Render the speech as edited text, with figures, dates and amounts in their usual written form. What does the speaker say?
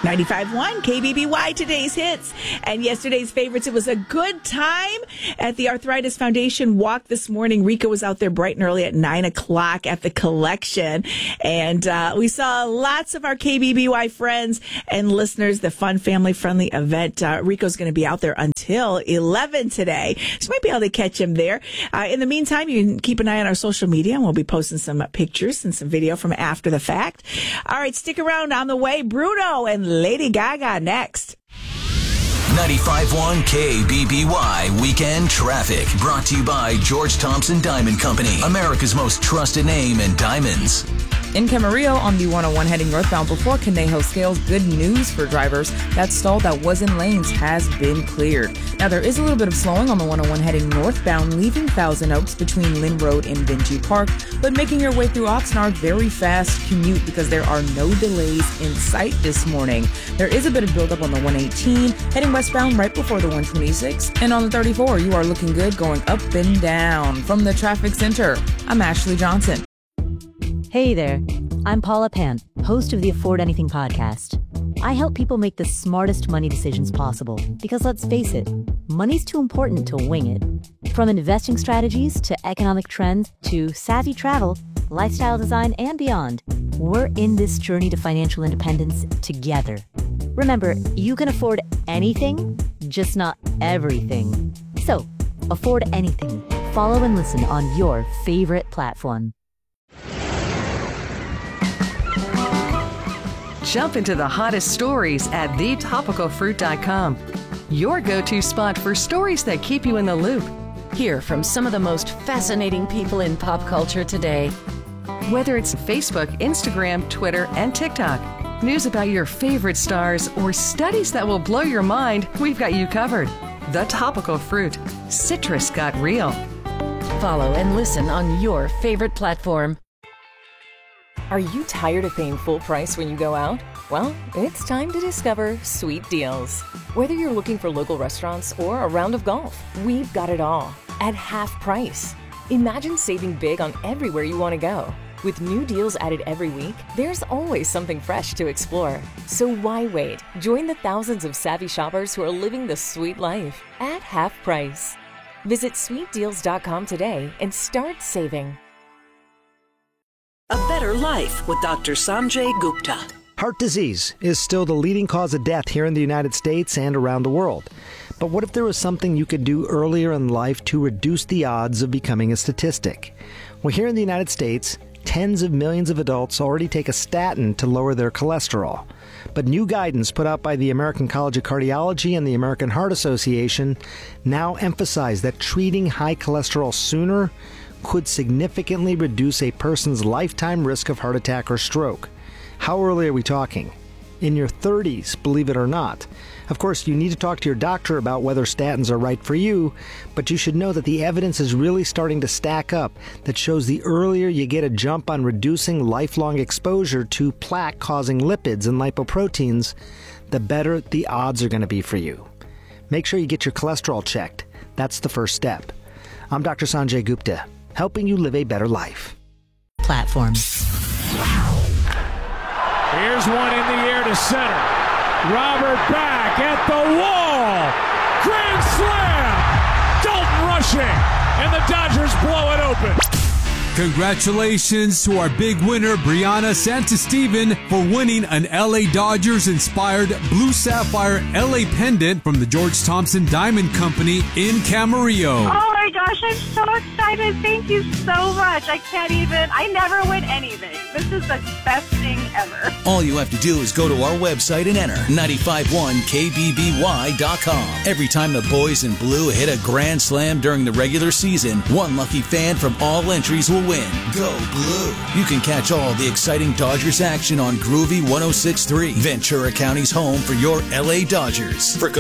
95.1 KBBY, today's hits. And yesterday's favorites. It was a good time at the Arthritis Foundation walk this morning. Rico was out there bright and early at 9 o'clock at the collection. And we saw lots of our KBBY friends and listeners. The fun, family-friendly event. Rico's going to be out there until 11 today. So you might be able to catch him there. In the meantime, you can keep an eye on our social media, and we'll be posting some pictures and some video from after the fact. All right, stick around. On the way, Bruno and Lady Gaga next. 95.1 KBBY Weekend Traffic. Brought to you by George Thompson Diamond Company, America's most trusted name in diamonds. In Camarillo on the 101 heading northbound before Conejo Scales, good news for drivers. That stall that was in lanes has been cleared. Now, there is a little bit of slowing on the 101 heading northbound, leaving Thousand Oaks between Lynn Road and Benji Park, but making your way through Oxnard, very fast commute because there are no delays in sight this morning. There is a bit of buildup on the 118, heading westbound right before the 126, and on the 34, you are looking good going up and down. From the traffic center, I'm Ashley Johnson. Hey there, I'm Paula Pan, host of the Afford Anything podcast. I help people make the smartest money decisions possible because let's face it, money's too important to wing it. From investing strategies to economic trends to savvy travel, lifestyle design, and beyond, we're in this journey to financial independence together. Remember, you can afford anything, just not everything. So, afford anything. Follow and listen on your favorite platform. Jump into the hottest stories at thetopicalfruit.com. Your go-to spot for stories that keep you in the loop. Hear from some of the most fascinating people in pop culture today. Whether it's Facebook, Instagram, Twitter, and TikTok, news about your favorite stars, or studies that will blow your mind, we've got you covered. The Topical Fruit. Citrus got real. Follow and listen on your favorite platform. Are you tired of paying full price when you go out? Well, it's time to discover Sweet Deals. Whether you're looking for local restaurants or a round of golf, we've got it all at half price. Imagine saving big on everywhere you want to go. With new deals added every week, there's always something fresh to explore. So why wait? Join the thousands of savvy shoppers who are living the sweet life at half price. Visit sweetdeals.com today and start saving. A Better Life with Dr. Sanjay Gupta. Heart disease is still the leading cause of death here in the United States and around the world. But what if there was something you could do earlier in life to reduce the odds of becoming a statistic? Well, here in the United States, tens of millions of adults already take a statin to lower their cholesterol. But new guidance put out by the American College of Cardiology and the American Heart Association now emphasize that treating high cholesterol sooner could significantly reduce a person's lifetime risk of heart attack or stroke. How early are we talking? In your 30s, believe it or not. Of course, you need to talk to your doctor about whether statins are right for you, but you should know that the evidence is really starting to stack up that shows the earlier you get a jump on reducing lifelong exposure to plaque-causing lipids and lipoproteins, the better the odds are going to be for you. Make sure you get your cholesterol checked. That's the first step. I'm Dr. Sanjay Gupta, helping you live a better life. Platform. Here's one in the air to center. Robert back at the wall. Grand slam. Dalton rushing. And the Dodgers blow it open. Congratulations to our big winner, Brianna Santasteven, for winning an LA Dodgers-inspired Blue Sapphire LA pendant from the George Thompson Diamond Company in Camarillo. Oh my gosh, I'm so excited. Thank you so much. I never win anything. This is the best thing ever. All you have to do is go to our website and enter 951kbby.com. Every time the boys in blue hit a grand slam during the regular season, one lucky fan from all entries will win. Go Blue. You can catch all the exciting Dodgers action on Groovy 106.3, Ventura County's home for your LA Dodgers. For